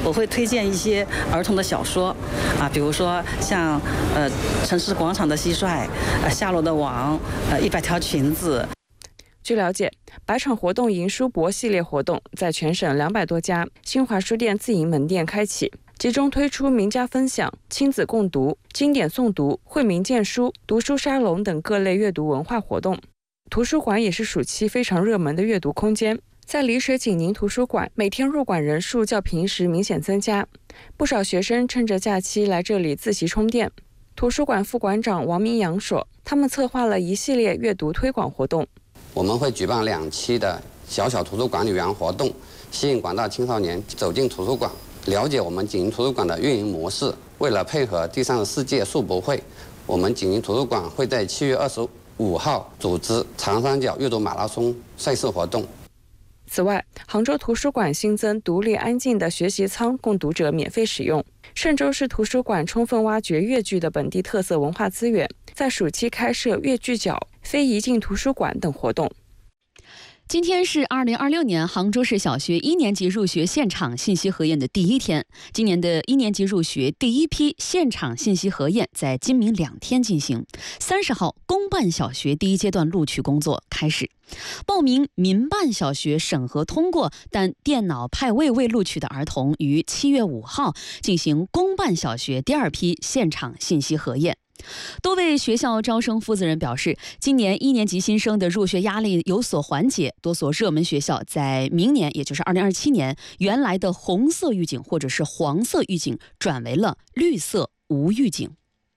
我会推荐一些儿童的小说啊，比如说像城市广场的蟋蟀，夏洛的网，100条裙子。 据了解，百场活动迎书博系列活动在全省200多家新华书店自营门店开启，集中推出名家分享、亲子共读、经典诵读、惠民荐书、读书沙龙等各类阅读文化活动。图书馆也是暑期非常热门的阅读空间。在丽水景宁图书馆，每天入馆人数较平时明显增加，不少学生趁着假期来这里自习充电。图书馆副馆长王明阳说，他们策划了一系列阅读推广活动。 我们会举办2期的小图书管理员活动，吸引广大青少年走进图书馆，了解我们景宁图书馆的运营模式。为了配合第34届书博会，我们景宁图书馆会在7月25号组织长三角阅读马拉松赛事活动。 此外，杭州图书馆新增独立安静的学习舱供读者免费使用。嵊州市图书馆充分挖掘粤剧的本地特色文化资源，在暑期开设粤剧角、非遗境图书馆等活动。 今天是2026年杭州市小学1年级入学现场信息核验的第一天。今年的1年级入学第一批现场信息核验在今明2天进行。30号，公办小学第一阶段录取工作开始。报名民办小学审核通过但电脑派位未录取的儿童，于7月5号进行公办小学第2批现场信息核验。多位学校招生负责人表示，今年1年级新生的入学压力有所缓解，多所热门学校在明年，也就是2027年，原来的红色预警或者是黄色预警转为了绿色无预警。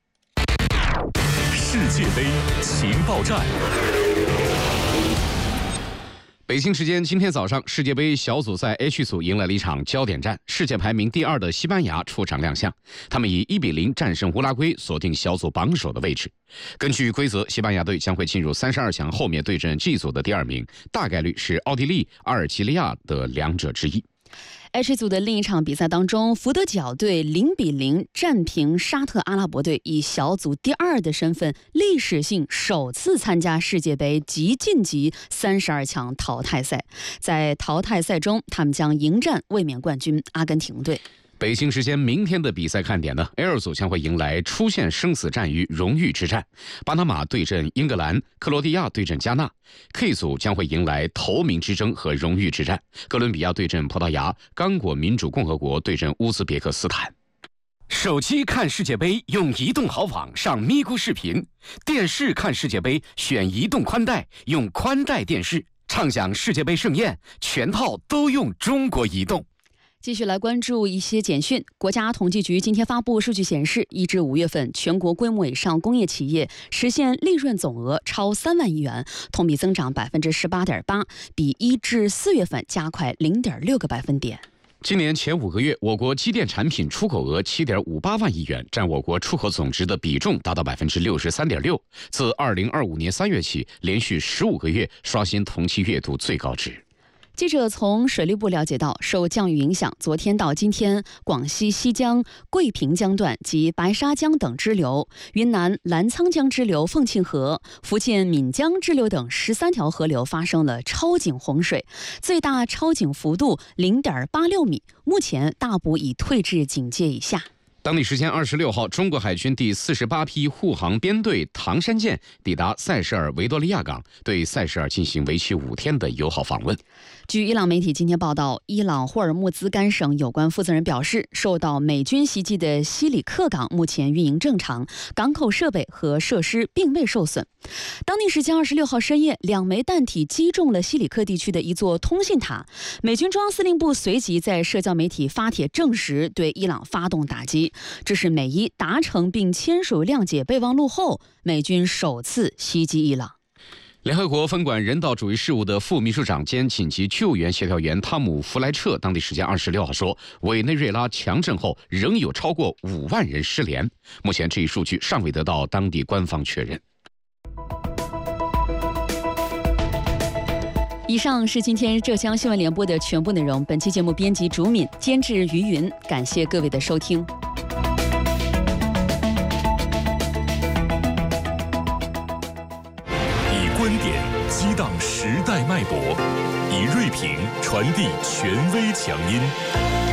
世界杯情报站。北京时间今天早上，世界杯小组赛 H 组迎来了一场焦点战，世界排名第2的西班牙出场亮相，他们以1-0战胜乌拉圭，锁定小组榜首的位置。根据规则，西班牙队将会进入32强，后面对阵 G 组的第2名，大概率是奥地利、阿尔及利亚的2者之一。 H 组的另一场比赛当中，福德角队0-0战平沙特阿拉伯队，以小组第2的身份，历史性首次参加世界杯及晋级32强淘汰赛。在淘汰赛中，他们将迎战卫冕冠军阿根廷队。 北京时间明天的比赛看点呢 ，L 组将会迎来出现生死战与荣誉之战，巴拿马对阵英格兰，克罗地亚对阵加纳。K 组将会迎来头名之争和荣誉之战，哥伦比亚对阵葡萄牙，刚果民主共和国对阵乌兹别克斯坦。手机看世界杯用移动好网上咪咕视频，电视看世界杯选移动宽带，用宽带电视，畅享世界杯盛宴，全套都用中国移动。 继续来关注一些简讯。国家统计局今天发布数据显示，1至5月份全国规模以上工业企业实现利润总额超3万亿元，同比增长18.8%，比1至4月份加快0.6个百分点。 今年前5个月，我国机电产品出口额7.58万亿元，占我国出口总值的比重达到63.6%，自2025年3月起，连续15个月刷新同期月度最高值。 记者从水利部了解到，受降雨影响，昨天到今天，广西西江、桂平江段及白沙江等支流、云南澜沧江支流凤庆河、福建闽江支流等13条河流发生了超警洪水，最大超警幅度0.86米，目前大部已退至警戒以下。 当地时间26号，中国海军第48批护航编队唐山舰抵达塞舌尔维多利亚港，对塞舌尔进行为期5天的友好访问。 据伊朗媒体今天报道，伊朗霍尔木兹干省有关负责人表示，受到美军袭击的西里克港目前运营正常，港口设备和设施并未受损。当地时间26号深夜，2枚弹体击中了西里克地区的一座通信塔。美军中央司令部随即在社交媒体发帖证实对伊朗发动打击。这是美伊达成并签署谅解备忘录后，美军首次袭击伊朗。 联合国分管人道主义事务的副秘书长兼紧急救援协调员汤姆·弗莱彻当地时间26号说，委内瑞拉强震后仍有超过5万人失联，目前这一数据尚未得到当地官方确认。 以上是今天浙江新闻联播的全部内容。本期节目编辑竹敏，监制于云，感谢各位的收听。 以观点激荡时代脉搏，以锐评传递权威强音。